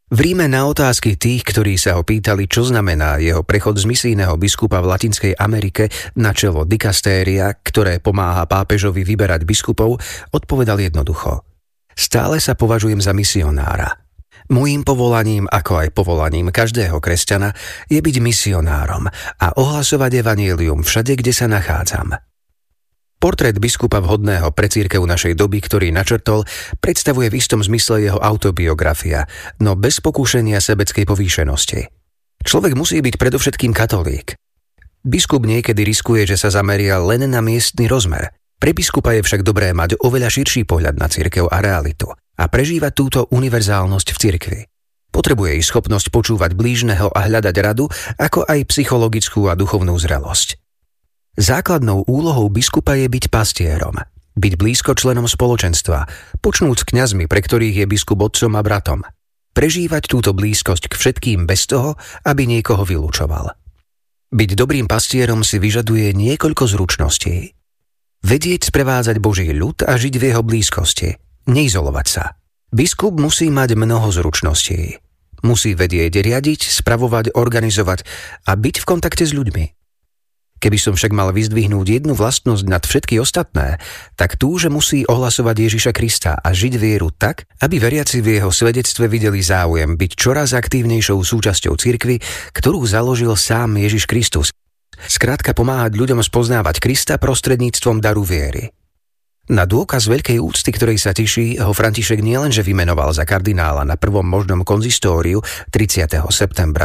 V Ríme na otázky tých, ktorí sa ho pýtali, čo znamená jeho prechod z misijného biskupa v Latinskej Amerike na čelo dikastéria, ktoré pomáha pápežovi vyberať biskupov, odpovedal jednoducho: Stále sa považujem za misionára. Mojím povolaním, ako aj povolaním každého kresťana, je byť misionárom a ohlasovať evanjelium všade, kde sa nachádzam. Portrét biskupa vhodného pre cirkev našej doby, ktorý načrtol, predstavuje v istom zmysle jeho autobiografia, no bez pokúšenia sebeckej povýšenosti. Človek musí byť predovšetkým katolík. Biskup niekedy riskuje, že sa zameria len na miestny rozmer. Pre biskupa je však dobré mať oveľa širší pohľad na cirkev a realitu a prežívať túto univerzálnosť v cirkvi. Potrebuje i schopnosť počúvať blížneho a hľadať radu, ako aj psychologickú a duchovnú zrelosť. Základnou úlohou biskupa je byť pastierom, byť blízko členom spoločenstva, počnúc kňazmi, pre ktorých je biskup otcom a bratom. Prežívať túto blízkosť k všetkým bez toho, aby niekoho vylúčoval. Byť dobrým pastierom si vyžaduje niekoľko zručností. Vedieť sprevádzať Boží ľud a žiť v jeho blízkosti, neizolovať sa. Biskup musí mať mnoho zručností. Musí vedieť riadiť, spravovať, organizovať a byť v kontakte s ľuďmi. Keby som však mal vyzdvihnúť jednu vlastnosť nad všetky ostatné, tak tú, že musí ohlasovať Ježiša Krista a žiť vieru tak, aby veriaci v jeho svedectve videli záujem byť čoraz aktívnejšou súčasťou cirkvi, ktorú založil sám Ježiš Kristus. Skrátka pomáhať ľuďom spoznávať Krista prostredníctvom daru viery. Na dôkaz veľkej úcty, ktorej sa teší, ho František nielenže vymenoval za kardinála na prvom možnom konzistóriu 30. septembra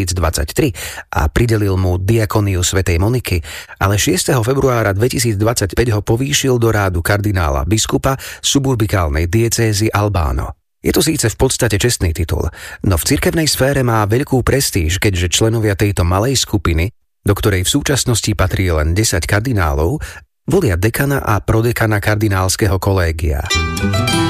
2023 a pridelil mu diakoniu svätej Moniky, ale 6. februára 2025 ho povýšil do rádu kardinála biskupa suburbikálnej diecézy Albano. Je to síce v podstate čestný titul, no v cirkevnej sfére má veľkú prestíž, keďže členovia tejto malej skupiny, do ktorej v súčasnosti patrí len 10 kardinálov, volia dekana a prodekana kardinálskeho kolégia.